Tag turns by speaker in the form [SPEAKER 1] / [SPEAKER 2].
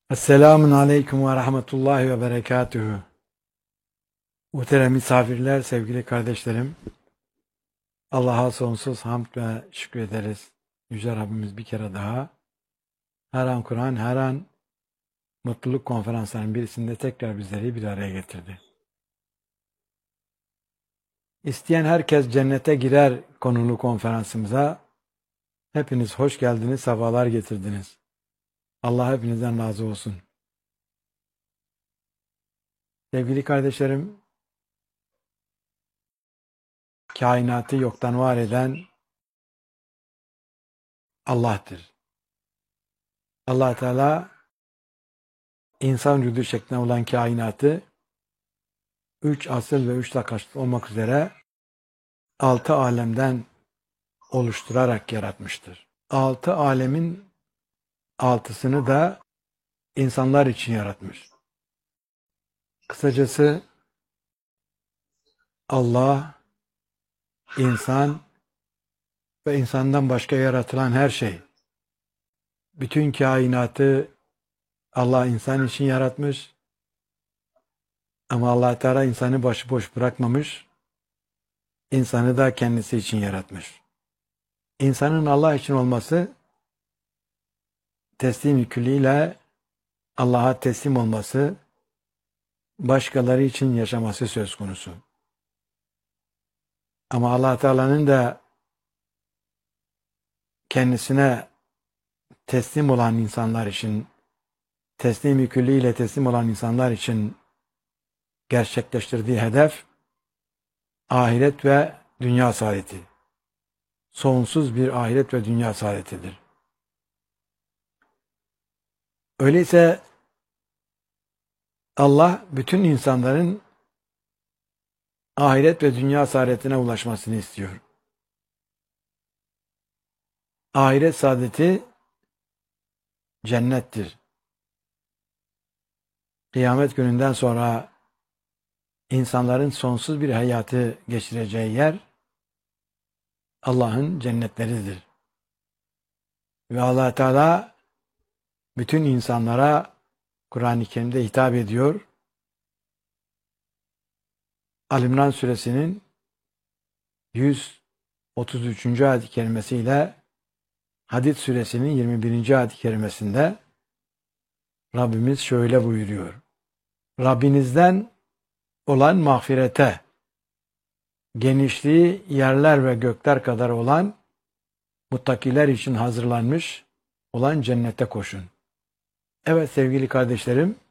[SPEAKER 1] Esselamun Aleyküm ve Rahmetullahi ve Berekatühü. Muhterem misafirler, sevgili kardeşlerim, Allah'a sonsuz hamd ve şükür ederiz. Yüce Rabbimiz bir kere daha her an Kur'an, her an mutluluk konferanslarının birisinde tekrar bizleri bir araya getirdi. İsteyen herkes cennete girer konulu konferansımıza hepiniz hoş geldiniz, sefalar getirdiniz. Allah hepinizden razı olsun. Sevgili kardeşlerim, kainatı yoktan var eden Allah'tır. Allah Teala insan vücudu şeklinde olan kainatı 3 asıl ve 3 takaçlı olmak üzere 6 alemden oluşturarak yaratmıştır. 6 alemin 6'sını da insanlar için yaratmış. Kısacası Allah, insan ve insandan başka yaratılan her şey, bütün kainatı Allah insan için yaratmış ama Allah Teala insanı başıboş bırakmamış, insanı da kendisi için yaratmış. İnsanın Allah için olması, teslim-i külliyle Allah'a teslim olması, başkaları için yaşaması söz konusu. Ama Allah Teala'nın da kendisine teslim olan insanlar için, teslim-i külliyle teslim olan insanlar için gerçekleştirdiği hedef, ahiret ve dünya saadeti. Sonsuz bir ahiret ve dünya saadetidir. Öyleyse Allah bütün insanların ahiret ve dünya saadetine ulaşmasını istiyor. Ahiret saadeti cennettir. Kıyamet gününden sonra insanların sonsuz bir hayatı geçireceği yer Allah'ın cennetleridir. Ve Allah Teala bütün insanlara Kur'an-ı Kerim'de hitap ediyor. Ali-İmran suresinin 133. ayet-i kerimesiyle Hadid suresinin 21. ayet-i kerimesinde Rabbimiz şöyle buyuruyor. Rabbinizden olan mağfirete, genişliği yerler ve gökler kadar olan muttakiler için hazırlanmış olan cennete koşun. Evet sevgili kardeşlerim,